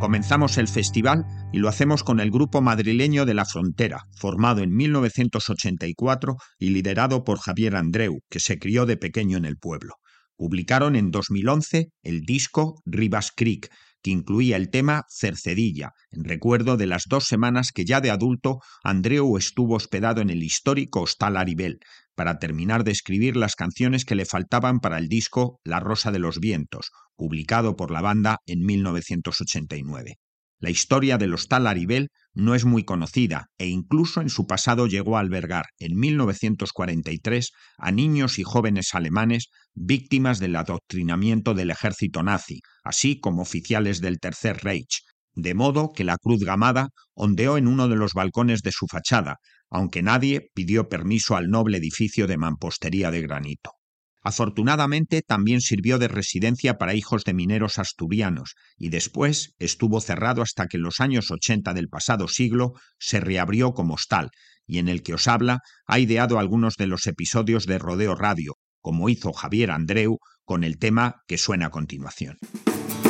Comenzamos el festival y lo hacemos con el grupo madrileño de La Frontera, formado en 1984 y liderado por Javier Andreu, que se crió de pequeño en el pueblo. Publicaron en 2011 el disco Rivas Creek, que incluía el tema Cercedilla, en recuerdo de las 2 semanas que ya de adulto Andreu estuvo hospedado en el histórico Hostal Aribel, para terminar de escribir las canciones que le faltaban para el disco La Rosa de los Vientos, publicado por la banda en 1989. La historia del Hostal Aribel no es muy conocida e incluso en su pasado llegó a albergar en 1943 a niños y jóvenes alemanes víctimas del adoctrinamiento del ejército nazi, así como oficiales del Tercer Reich, de modo que la cruz gamada ondeó en uno de los balcones de su fachada, aunque nadie pidió permiso al noble edificio de mampostería de granito. Afortunadamente también sirvió de residencia para hijos de mineros asturianos y después estuvo cerrado hasta que en los años 80 del pasado siglo se reabrió como hostal, y en el que os habla ha ideado algunos de los episodios de Rodeo Radio, como hizo Javier Andreu con el tema que suena a continuación.